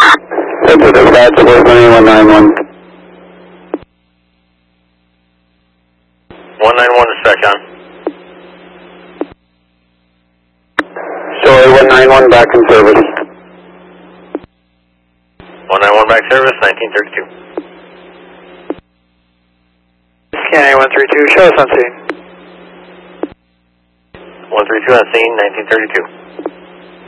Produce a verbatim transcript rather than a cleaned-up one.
That's a dispatch, Story one nine one. one nine one dispatch on. Story one nine one back in service. one nine one back service, nineteen thirty-two. Scan A one three two, show us on scene. one three two on scene, nineteen thirty-two.